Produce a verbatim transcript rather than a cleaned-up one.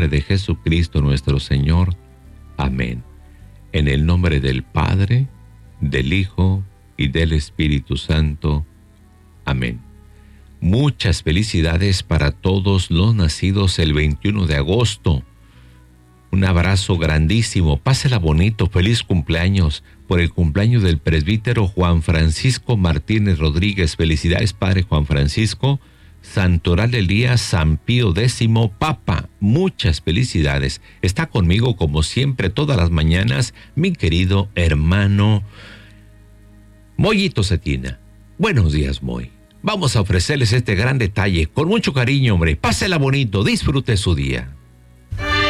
de Jesucristo nuestro Señor. Amén. En el nombre del Padre, del Hijo y del Espíritu Santo. Amén. Muchas felicidades para todos los nacidos el veintiuno de agosto. Un abrazo grandísimo. Pásela bonito. Feliz cumpleaños por el cumpleaños del presbítero Juan Francisco Martínez Rodríguez. Felicidades, Padre Juan Francisco. Santoral del día, San Pío décimo, Papa. Muchas felicidades. Está conmigo, como siempre, todas las mañanas, mi querido hermano Moyito Cetina. Buenos días, Moy. Vamos a ofrecerles este gran detalle con mucho cariño, hombre. Pásela bonito, disfrute su día.